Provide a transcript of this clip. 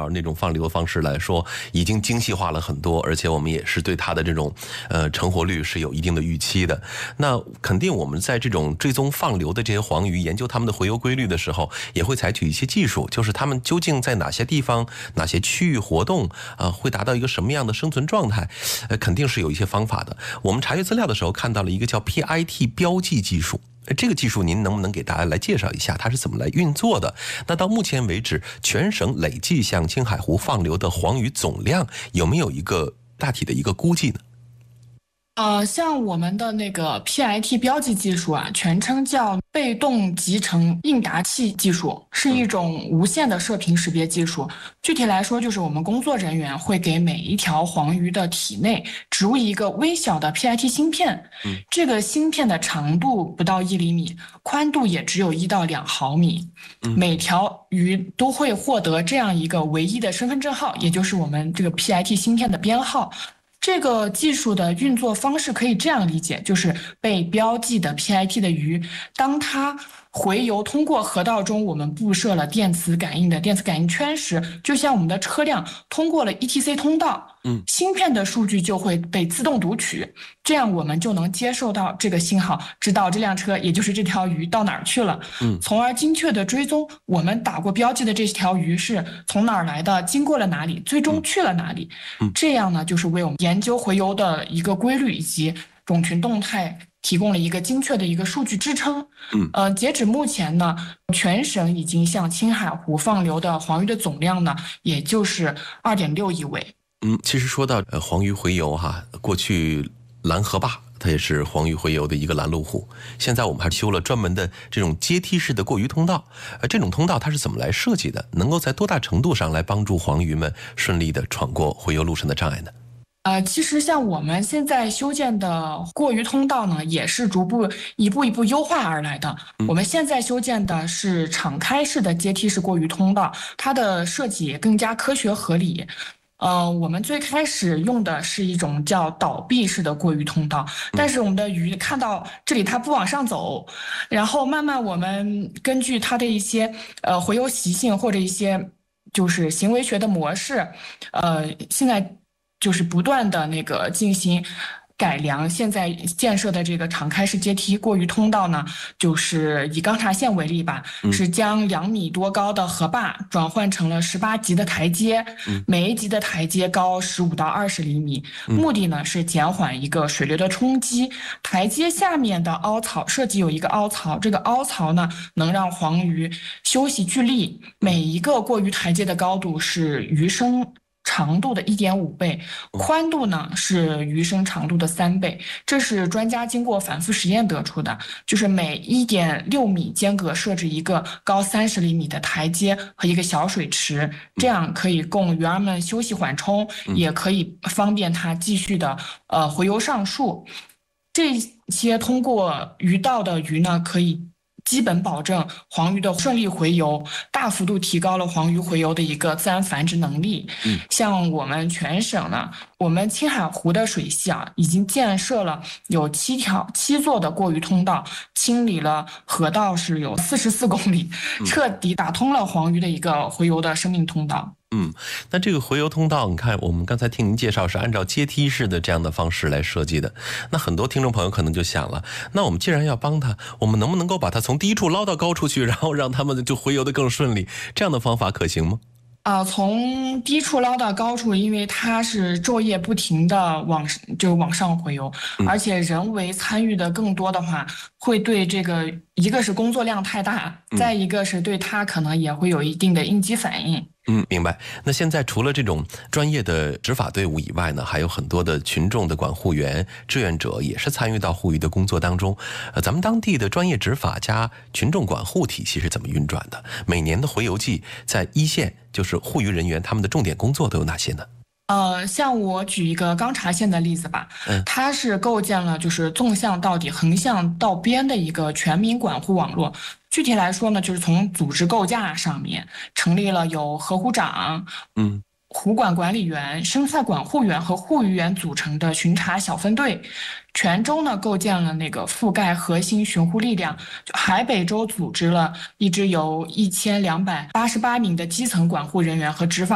道那种放流的方式来说，已经精细化了很多，而且我们也是对它的这种成活率是有一定的预期的。那肯定我们在这种追踪放流的这些黄鱼，研究它们的洄游规律的时候，也会采取一些技术，就是它们究竟在哪些地方、哪些区域活动会达到一个什么样的生存状态，肯定是有一些方法的。我们查阅资料的时候看到了一个叫 PIT 标记技术。这个技术您能不能给大家来介绍一下它是怎么来运作的？那到目前为止，全省累计向青海湖放流的黄鱼总量有没有一个大体的一个估计呢？ 像我们的那个 PIT 标记技术啊，全称叫被动集成应答器技术，是一种无线的射频识别技术。具体来说，就是我们工作人员会给每一条黄鱼的体内植入一个微小的 PIT 芯片，这个芯片的长度不到1厘米，宽度也只有1到2毫米。每条鱼都会获得这样一个唯一的身份证号，也就是我们这个 PIT 芯片的编号。这个技术的运作方式可以这样理解，就是被标记的 PIT 的鱼，当它洄游通过河道中我们布设了电磁感应的电磁感应圈时，就像我们的车辆通过了 ETC 通道，芯片的数据就会被自动读取，这样我们就能接受到这个信号，知道这辆车也就是这条鱼到哪儿去了，从而精确的追踪我们打过标记的这条鱼是从哪儿来的，经过了哪里，最终去了哪里。这样呢，就是为我们研究洄游的一个规律以及种群动态提供了一个精确的一个数据支撑。截止目前呢，全省已经向青海湖放流的黄鱼的总量呢，也就是2.6亿尾。 其实说到黄鱼洄游过去蓝河坝它也是黄鱼洄游的一个拦路虎，现在我们还修了专门的这种阶梯式的过鱼通道。这种通道它是怎么来设计的？能够在多大程度上来帮助黄鱼们顺利的闯过洄游路上的障碍呢？ 其实像我们现在修建的过鱼通道呢，也是一步一步优化而来的。我们现在修建的是敞开式的阶梯式过鱼通道，它的设计也更加科学合理。我们最开始用的是一种叫倒闭式的过鱼通道，但是我们的鱼看到这里它不往上走，然后慢慢我们根据它的一些洄游习性或者一些就是行为学的模式，现在就是不断的那个进行改良。现在建设的这个敞开式阶梯过鱼通道呢，就是以钢察县为例吧，是将2米多高的河坝转换成了18级的台阶，每一级的台阶高15到20厘米，目的呢是减缓一个水流的冲击。台阶下面的凹槽设计有一个凹槽，这个凹槽呢能让黄鱼休息聚力，每一个过鱼台阶的高度是鱼身长度的1.5倍，宽度呢是鱼身长度的3倍，这是专家经过反复实验得出的。就是每1.6米间隔设置一个高30厘米的台阶和一个小水池，这样可以供鱼儿们休息缓冲，也可以方便它继续的洄游上树。这些通过鱼道的鱼呢，可以基本保证黄鱼的顺利洄游，大幅度提高了黄鱼洄游的一个自然繁殖能力。像我们全省呢，我们青海湖的水系已经建设了有7座的过鱼通道，清理了河道是有44公里，彻底打通了黄鱼的一个洄游的生命通道。 那这个洄游通道，你看我们刚才听您介绍是按照阶梯式的这样的方式来设计的，那很多听众朋友可能就想了，那我们既然要帮他，我们能不能够把他从低处捞到高处去，然后让他们就洄游得更顺利，这样的方法可行吗？ 从低处捞到高处，因为它是昼夜不停的往上洄游，而且人为参与的更多的话，会对这个一个是工作量太大，再一个是对它可能也会有一定的应激反应。 明白。那现在除了这种专业的执法队伍以外呢，还有很多的群众的管护员、志愿者也是参与到护鱼的工作当中。咱们当地的专业执法加群众管护体系是怎么运转的？每年的洄游季在一线就是护鱼人员他们的重点工作都有哪些呢？ 像我举一个钢察县的例子吧，它是构建了就是纵向到底、横向到边的一个全民管护网络。具体来说呢，就是从组织构架上面成立了有河湖长、湖管管理员、生态管护员和护鱼员组成的巡查小分队。泉州呢构建了那个覆盖核心巡护力量，海北州组织了一支由1288名的基层管护人员和执法